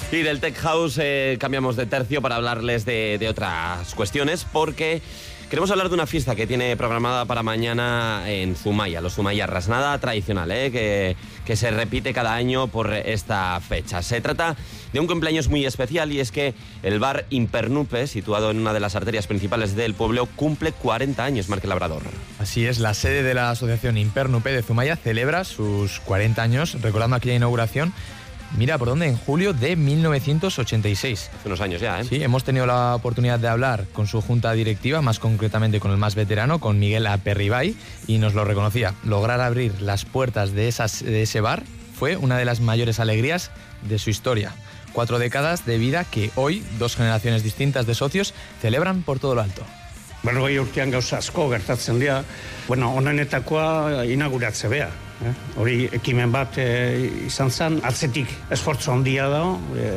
Y del Tech House cambiamos de tercio para hablarles de otras cuestiones, porque queremos hablar de una fiesta que tiene programada para mañana en Zumaya, los Zumayarras. Nada tradicional, que se repite cada año por esta fecha. Se trata de un cumpleaños muy especial, y es que el bar Impernupe, situado en una de las arterias principales del pueblo, cumple 40 años, Marc Labrador. Así es, la sede de la asociación Impernupe de Zumaya celebra sus 40 años, recordando aquella inauguración. Mira, ¿por dónde? En julio de 1986. Hace unos años ya, ¿eh? Sí, hemos tenido la oportunidad de hablar con su junta directiva, más concretamente con el más veterano, con Miguel Aperribay, y nos lo reconocía. Lograr abrir las puertas de ese bar fue una de las mayores alegrías de su historia. 4 décadas de vida que hoy 2 generaciones distintas de socios celebran por todo lo alto. 40 urtean gauza asko gertatzen dira, honenetakoa inauguratze bea. Hori ekimen bat izan zen, atzetik esfortzu handia da,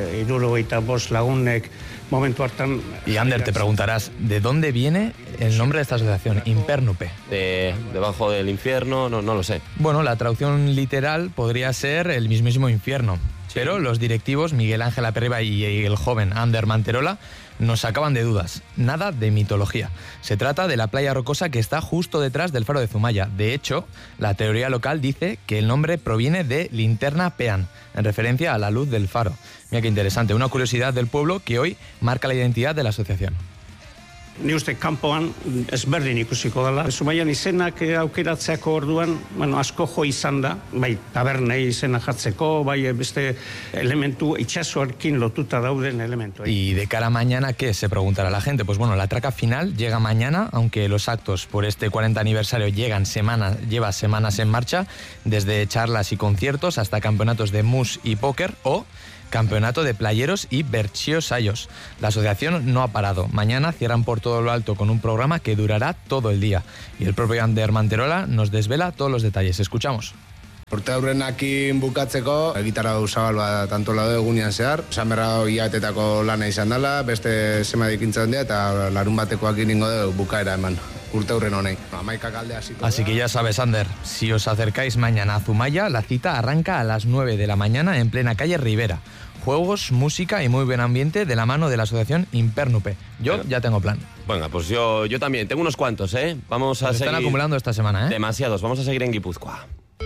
75 lagunek momentu hartan... Y Ander, te preguntarás, ¿de dónde viene el nombre de esta asociación, Impernupe? Debajo del infierno, no lo sé. Bueno, la traducción literal podría ser el mismísimo infierno. Sí. Pero los directivos, Miguel Ángel Aperribay y el joven Ander Manterola, nos sacaban de dudas. Nada de mitología. Se trata de la playa rocosa que está justo detrás del faro de Zumaya. De hecho, la teoría local dice que el nombre proviene de Linterna Pean, en referencia a la luz del faro. Mira qué interesante, una curiosidad del pueblo que hoy marca la identidad de la asociación. Ni uste kanpoan ezberdin ikusiko dela. Zumaian izenak aukeratzeako orduan, asko jo izan da, bai tabernei izena jartzeko, bai beste elementu itsasoarekin lotuta dauden elementu. Y de cara a mañana, ¿qué? Se preguntará la gente. Pues bueno, la traca final llega mañana, aunque los actos por este 40 aniversario lleva semanas en marcha, desde charlas y conciertos hasta campeonatos de mus y póker o campeonato de playeros y berchiosayos. La asociación no ha parado. Mañana cierran por todo lo alto con un programa que durará todo el día. Y el propio Ander Manterola nos desvela todos los detalles. Escuchamos. Urte aurrenakin bukatzeko, gitarra zabal bat antolatu egunean zehar. Esan berra hilabetetako lana izan dela, beste zenbait ekintzan dira eta larun batekoak egingo dugu bukaera eman. Urte aurren honei. Así que ya sabes, Ander, si os acercáis mañana a Zumaya, la cita arranca a las 9 de la mañana en plena calle Rivera. Juegos, música y muy buen ambiente de la mano de la asociación Impernupe. Yo ya tengo plan. Venga, pues yo también. Tengo unos cuantos, ¿eh? Vamos a seguir. Están acumulando esta semana, ¿eh? Demasiados. Vamos a seguir en Guipúzcoa.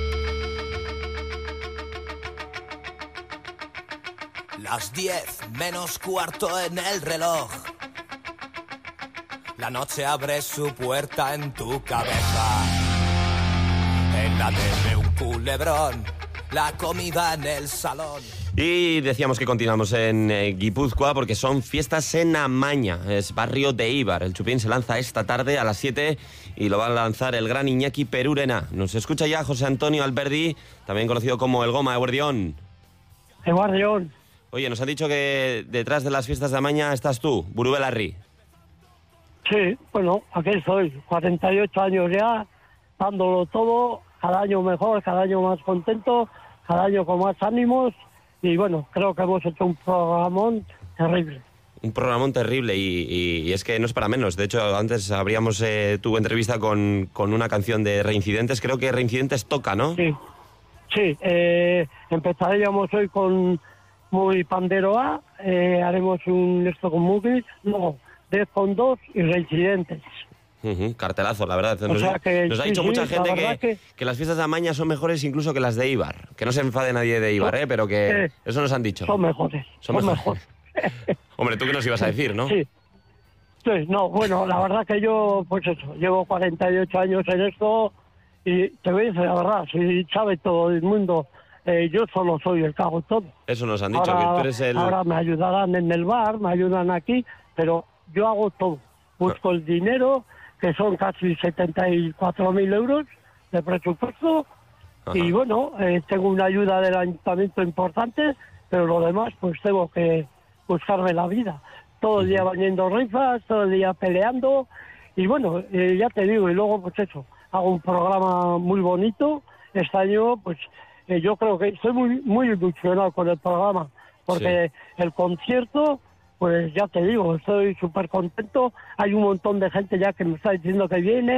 Las 10 menos cuarto en el reloj. La noche abre su puerta en tu cabeza. En la tele un culebrón, la comida en el salón. Y decíamos que continuamos en Guipúzcoa porque son fiestas en Amaña, es barrio de Eibar. El Chupín se lanza esta tarde a las 7 y lo va a lanzar el gran Iñaki Perurena. Nos escucha ya José Antonio Alberdi, también conocido como El Goma, Eguardión. Eguardión. Oye, nos han dicho que detrás de las fiestas de Amaña estás tú, Burubelarri. Sí, bueno, aquí estoy, 48 años ya, dándolo todo, cada año mejor, cada año más contento, cada año con más ánimos, y bueno, creo que hemos hecho un programón terrible. Un programón terrible, y es que no es para menos. De hecho, antes abríamos tu entrevista con una canción de Reincidentes. Creo que Reincidentes toca, ¿no? Sí, empezaríamos hoy con Muy Panderoa, haremos esto con Mugis, no, Defcon 2 y Reincidentes. Cartelazo, la verdad. Nos ha dicho mucha gente que las fiestas de Amaña son mejores incluso que las de Eibar. Que no se enfade nadie de Eibar, pero que eso nos han dicho. Son mejores. Hombre, ¿tú qué nos ibas a decir, no? Sí, no, bueno, la verdad que yo, pues eso, llevo 48 años en esto y te voy a decir la verdad, si sabe todo el mundo, yo solo soy el que hago todo. Eso nos han dicho, que tú eres el... Ahora me ayudarán en el bar, me ayudan aquí, pero yo hago todo. Busco el dinero, que son casi 74.000 euros de presupuesto. Ajá. Y bueno, tengo una ayuda del ayuntamiento importante, pero lo demás pues tengo que buscarme la vida. Todo el día bañando rifas, todo el día peleando, y bueno, ya te digo, y luego pues eso, hago un programa muy bonito. Este año pues yo creo que estoy muy ilusionado con el programa, porque el concierto, pues ya te digo, estoy súper contento. Hay un montón de gente ya que me está diciendo que viene,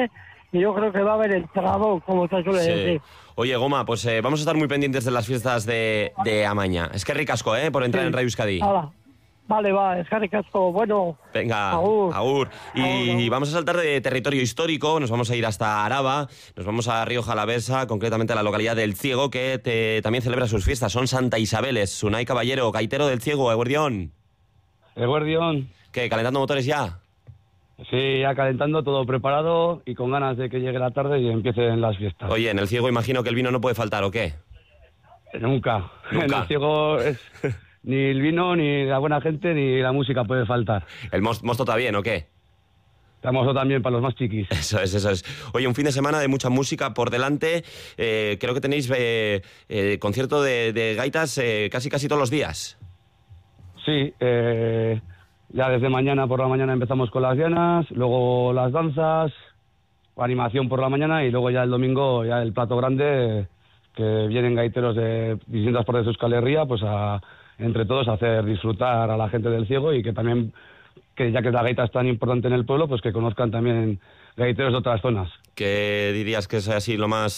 y yo creo que va a haber entrado, como se suele decir. Oye, Goma, pues vamos a estar muy pendientes de las fiestas de Amaña. Es que ricasco, por entrar en Radio Euskadi. Vale, es que ricasco. Bueno, venga, agur. Y vamos a saltar de territorio histórico, nos vamos a ir hasta Araba, nos vamos a Rioja Alavesa, concretamente a la localidad del Ciego, que también celebra sus fiestas. Son Santa Isabeles. Unai Caballero, gaitero del Ciego, Eguerdión. Eguerdión. ¿Qué, calentando motores ya? Sí, ya calentando, todo preparado y con ganas de que llegue la tarde y empiecen las fiestas. Oye, en el Ciego imagino que el vino no puede faltar, ¿o qué? Nunca. En el Ciego ni el vino, ni la buena gente, ni la música puede faltar. ¿El mosto está bien, o qué? El mosto también para los más chiquis. Eso es. Oye, un fin de semana de mucha música por delante. Creo que tenéis concierto de gaitas casi todos los días. Sí, ya desde mañana por la mañana empezamos con las dianas, luego las danzas, animación por la mañana y luego ya el domingo ya el plato grande, que vienen gaiteros de distintas partes de Euskal Herria, pues entre todos a hacer disfrutar a la gente del Ciego y que también, que ya que la gaita es tan importante en el pueblo, pues que conozcan también gaiteros de otras zonas. ¿Qué dirías que es así lo más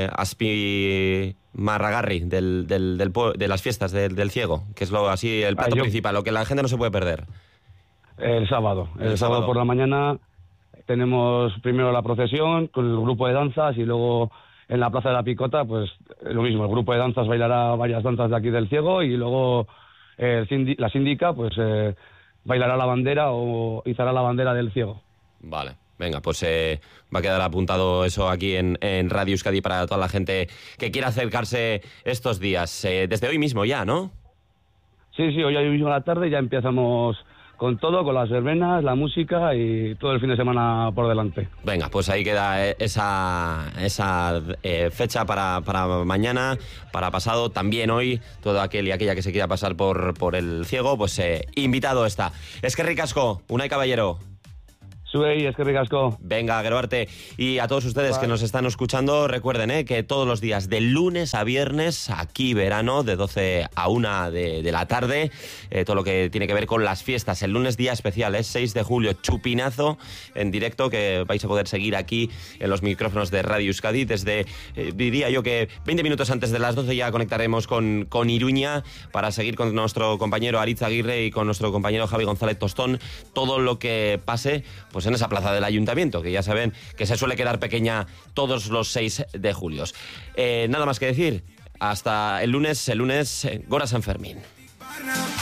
marragarri de las fiestas del Ciego? Que es el plato principal, lo que la gente no se puede perder. El sábado por la mañana tenemos primero la procesión con el grupo de danzas y luego en la Plaza de la Picota, pues lo mismo, el grupo de danzas bailará varias danzas de aquí del Ciego y luego la síndica pues bailará la bandera o izará la bandera del Ciego. Vale, venga, pues va a quedar apuntado eso aquí en Radio Euskadi para toda la gente que quiera acercarse estos días. Desde hoy mismo ya, ¿no? Sí, hoy mismo a la tarde ya empezamos con todo, con las verbenas, la música y todo el fin de semana por delante. Venga, pues ahí queda esa fecha para mañana, para pasado, también hoy, todo aquel y aquella que se quiera pasar por el Ciego, pues invitado está. Es que ricasco, Unai Caballero. Zuei, es que ricasco. Venga, gero arte. Y a todos ustedes que nos están escuchando, recuerden que todos los días, de lunes a viernes, aquí verano, de 12 a 1 de la tarde, todo lo que tiene que ver con las fiestas. El lunes día especial, 6 de julio, chupinazo en directo, que vais a poder seguir aquí en los micrófonos de Radio Euskadi. Desde, diría yo que 20 minutos antes de las 12 ya conectaremos con Iruña para seguir con nuestro compañero Aritz Aguirre y con nuestro compañero Javi González Tostón. Todo lo que pase, pues en esa plaza del ayuntamiento, que ya saben que se suele quedar pequeña todos los 6 de julio. Nada más que decir, hasta el lunes, Gora San Fermín.